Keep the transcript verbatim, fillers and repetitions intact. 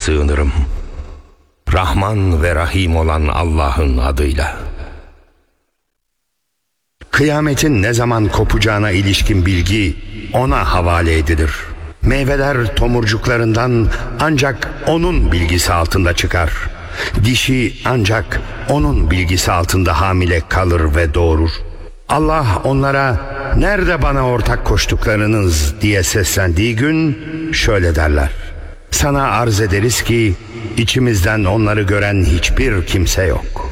sığınırım. Rahman ve Rahim olan Allah'ın adıyla. Kıyametin ne zaman kopacağına ilişkin bilgi ona havale edilir. Meyveler tomurcuklarından ancak onun bilgisi altında çıkar. Dişi ancak onun bilgisi altında hamile kalır ve doğurur. Allah onlara "Nerede bana ortak koştuklarınız?" diye seslendiği gün şöyle derler: "Sana arz ederiz ki içimizden onları gören hiçbir kimse yok."